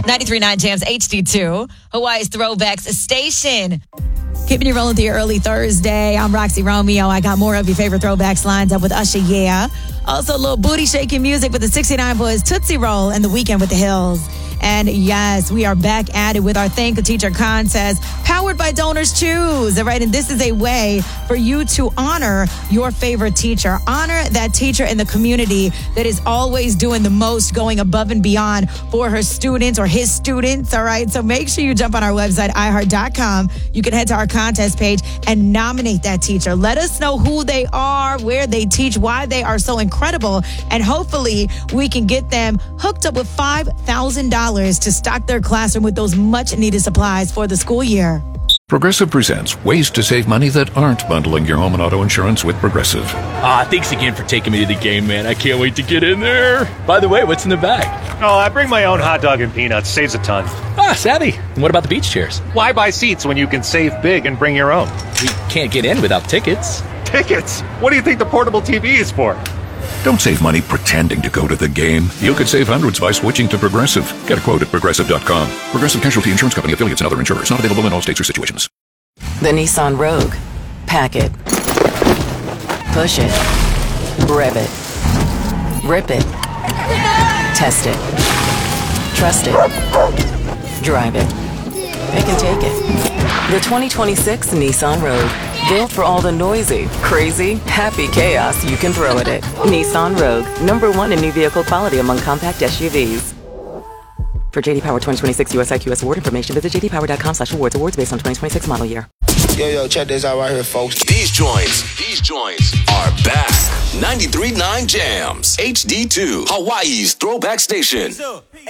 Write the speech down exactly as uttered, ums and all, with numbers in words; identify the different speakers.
Speaker 1: ninety-three point nine Jams H D two, Hawaii's Throwbacks Station. Keeping you rolling through your early Thursday. I'm Roxy Romeo. I got more of your favorite throwbacks lined up with Usher, yeah. Also, a little booty shaking music with the sixty-nine Boys Tootsie Roll and The Weekend with the Hills. And yes, we are back at it with our Thank a Teacher contest, powered by Donors Choose. All right, and this is a way for you to honor your favorite teacher. Honor that teacher in the community that is always doing the most, going above and beyond for her students or his students. All right, so make sure you jump on our website, i heart dot com. You can head to our contest page and nominate that teacher. Let us know who they are, where they teach, why they are so incredible, and hopefully we can get them hooked up with five thousand dollars to stock their classroom with those much-needed supplies for the school year.
Speaker 2: Progressive presents ways to save money that aren't bundling your home and auto insurance with Progressive.
Speaker 3: Ah, thanks again for taking me to the game, man. I can't wait to get in there. By the way, what's in the bag?
Speaker 4: Oh, I bring my own hot dog and peanuts. Saves a ton.
Speaker 3: Ah, savvy. And what about the beach chairs?
Speaker 4: Why buy seats when you can save big and bring your own?
Speaker 3: We can't get in without tickets.
Speaker 4: Tickets? What do you think the portable T V is for?
Speaker 2: Don't save money pretending to go to the game. You could save hundreds by switching to Progressive. Get a quote at progressive dot com. Progressive Casualty Insurance Company, affiliates, and other insurers. Not available in all states or situations.
Speaker 5: The Nissan Rogue. Pack it. Push it. Rev it. Rip it. Test it. Trust it. Drive it. It can take it. The twenty twenty-six Nissan Rogue. Built for all the noisy, crazy, happy chaos you can throw at it. Nissan Rogue, number one in new vehicle quality among compact S U Vs. For J D Power twenty twenty-six U S I Q S award information, visit j d power dot com slash awards. Awards based on twenty twenty-six model year.
Speaker 6: Yo, yo, check this out right here, folks.
Speaker 7: These joints, these joints are back. ninety-three point nine Jams, H D two, Hawaii's Throwback Station.